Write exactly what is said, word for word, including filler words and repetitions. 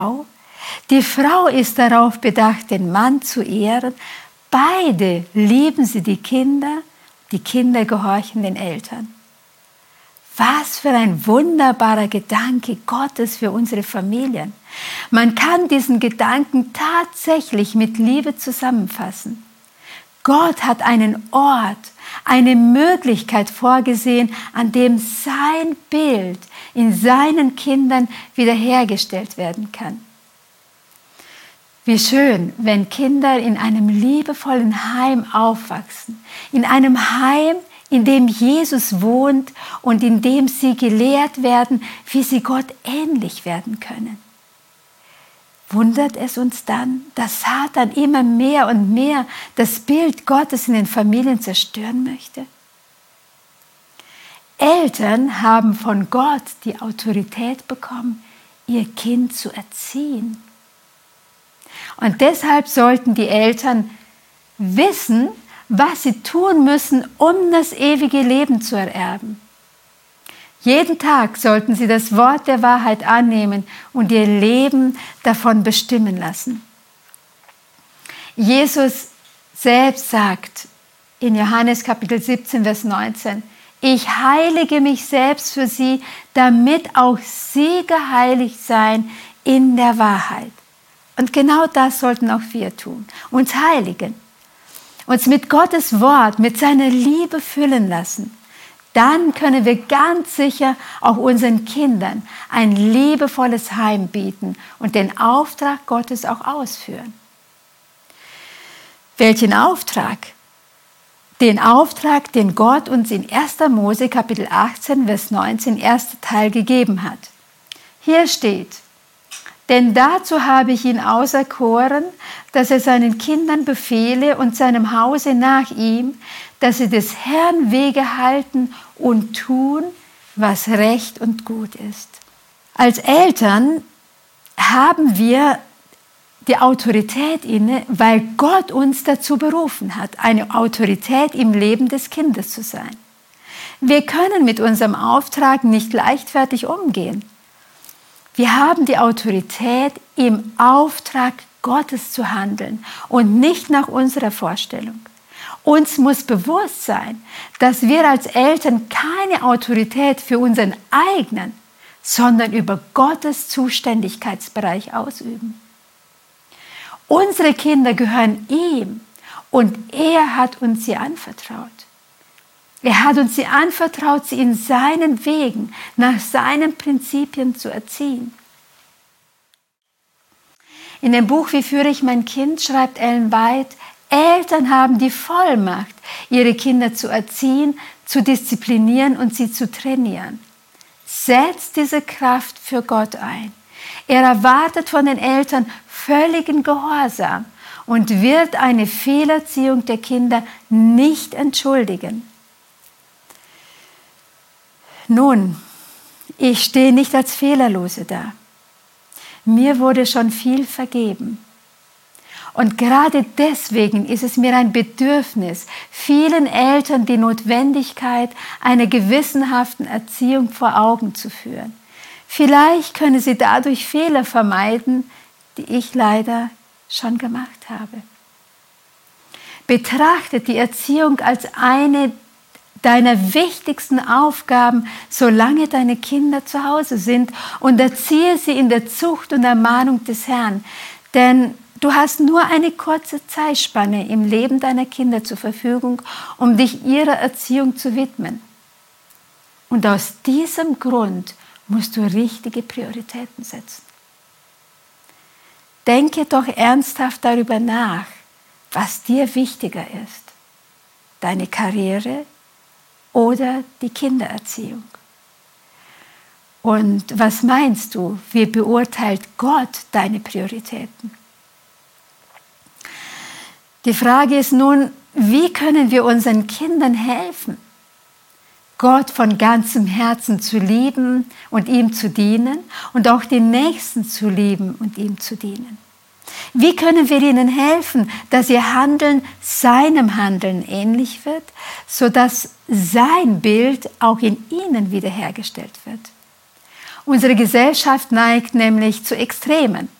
Die Frau ist darauf bedacht, den Mann zu ehren. Beide lieben sie die Kinder, die Kinder gehorchen den Eltern. Was für ein wunderbarer Gedanke Gottes für unsere Familien. Man kann diesen Gedanken tatsächlich mit Liebe zusammenfassen. Gott hat einen Ort, eine Möglichkeit vorgesehen, an dem sein Bild in seinen Kindern wiederhergestellt werden kann. Wie schön, wenn Kinder in einem liebevollen Heim aufwachsen, in einem Heim, in dem Jesus wohnt und in dem sie gelehrt werden, wie sie Gott ähnlich werden können. Wundert es uns dann, dass Satan immer mehr und mehr das Bild Gottes in den Familien zerstören möchte? Eltern haben von Gott die Autorität bekommen, ihr Kind zu erziehen. Und deshalb sollten die Eltern wissen, was sie tun müssen, um das ewige Leben zu ererben. Jeden Tag sollten sie das Wort der Wahrheit annehmen und ihr Leben davon bestimmen lassen. Jesus selbst sagt in Johannes Kapitel siebzehn, Vers neunzehn, ich heilige mich selbst für sie, damit auch sie geheiligt seien in der Wahrheit. Und genau das sollten auch wir tun, uns heiligen, uns mit Gottes Wort, mit seiner Liebe füllen lassen. Dann können wir ganz sicher auch unseren Kindern ein liebevolles Heim bieten und den Auftrag Gottes auch ausführen. Welchen Auftrag? Den Auftrag, den Gott uns in erster Mose Kapitel achtzehn, Vers neunzehn, erster Teil gegeben hat. Hier steht, denn dazu habe ich ihn auserkoren, dass er seinen Kindern befehle und seinem Hause nach ihm, dass sie des Herrn Wege halten und tun, was recht und gut ist. Als Eltern haben wir die Autorität inne, weil Gott uns dazu berufen hat, eine Autorität im Leben des Kindes zu sein. Wir können mit unserem Auftrag nicht leichtfertig umgehen. Wir haben die Autorität, im Auftrag Gottes zu handeln und nicht nach unserer Vorstellung. Uns muss bewusst sein, dass wir als Eltern keine Autorität für unseren eigenen, sondern über Gottes Zuständigkeitsbereich ausüben. Unsere Kinder gehören ihm und er hat uns sie anvertraut. Er hat uns sie anvertraut, sie in seinen Wegen, nach seinen Prinzipien zu erziehen. In dem Buch Wie führe ich mein Kind schreibt Ellen White, Eltern haben die Vollmacht, ihre Kinder zu erziehen, zu disziplinieren und sie zu trainieren. Setzt diese Kraft für Gott ein. Er erwartet von den Eltern völligen Gehorsam und wird eine Fehlerziehung der Kinder nicht entschuldigen. Nun, ich stehe nicht als Fehlerlose da. Mir wurde schon viel vergeben. Und gerade deswegen ist es mir ein Bedürfnis, vielen Eltern die Notwendigkeit einer gewissenhaften Erziehung vor Augen zu führen. Vielleicht können sie dadurch Fehler vermeiden, die ich leider schon gemacht habe. Betrachtet die Erziehung als eine deiner wichtigsten Aufgaben, solange deine Kinder zu Hause sind, und erziehe sie in der Zucht und Ermahnung des Herrn. Denn du hast nur eine kurze Zeitspanne im Leben deiner Kinder zur Verfügung, um dich ihrer Erziehung zu widmen. Und aus diesem Grund musst du richtige Prioritäten setzen. Denke doch ernsthaft darüber nach, was dir wichtiger ist. Deine Karriere oder die Kindererziehung. Und was meinst du, wie beurteilt Gott deine Prioritäten? Die Frage ist nun, wie können wir unseren Kindern helfen, Gott von ganzem Herzen zu lieben und ihm zu dienen und auch den Nächsten zu lieben und ihm zu dienen? Wie können wir ihnen helfen, dass ihr Handeln seinem Handeln ähnlich wird, sodass sein Bild auch in ihnen wiederhergestellt wird? Unsere Gesellschaft neigt nämlich zu Extremen.